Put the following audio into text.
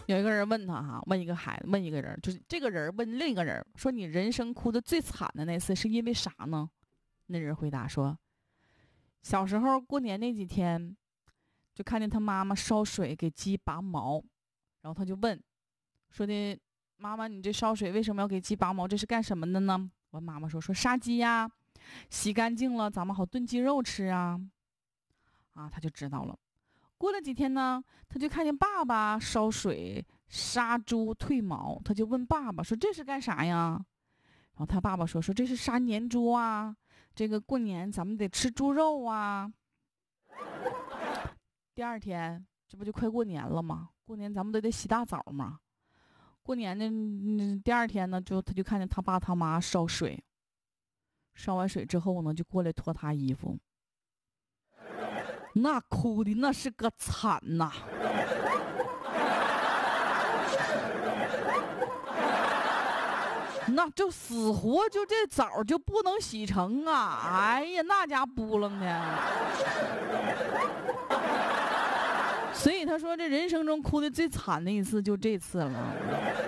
有一个人问他哈，问一个孩子，问一个人，就是这个人问另一个人说：“你人生哭的最惨的那次是因为啥呢？”那人回答说：“小时候过年那几天，就看见他妈妈烧水给鸡拔毛，然后他就问，说的妈妈，你这烧水为什么要给鸡拔毛？这是干什么的呢？”我妈妈说杀鸡呀，洗干净了咱们好炖鸡肉吃啊。啊，他就知道了。过了几天呢，他就看见爸爸烧水杀猪褪毛，他就问爸爸说：“这是干啥呀？”然后他爸爸说：“这是杀年猪啊，这个过年咱们得吃猪肉啊。”第二天，这不就快过年了吗？过年咱们都得洗大澡嘛。过年的第二天呢，他就看见他爸他妈烧水，烧完水之后呢，就过来脱他衣服。那哭的那是个惨呐！那就死活就这澡就不能洗成啊！哎呀，那家扑棱的。所以他说，这人生中哭的最惨的一次就这次了。